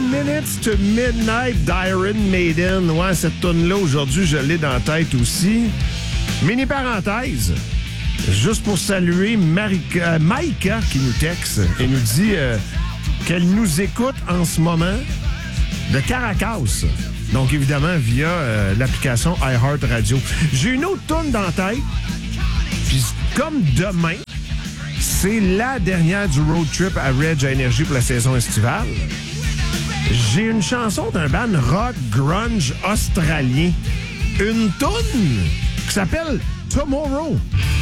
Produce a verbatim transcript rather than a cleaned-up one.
Minutes to Midnight d'Iron Maiden. Ouais, cette toune-là, aujourd'hui, je l'ai dans la tête aussi. Mini parenthèse, juste pour saluer Marika, Maïka qui nous texte et nous dit euh, qu'elle nous écoute en ce moment de Caracas. Donc, évidemment, via euh, l'application iHeartRadio. J'ai une autre toune dans la tête. Puis, comme demain, c'est la dernière du road trip à Reg à Énergie pour la saison estivale, j'ai une chanson d'un band rock grunge australien. Une toune qui s'appelle Tomorrow.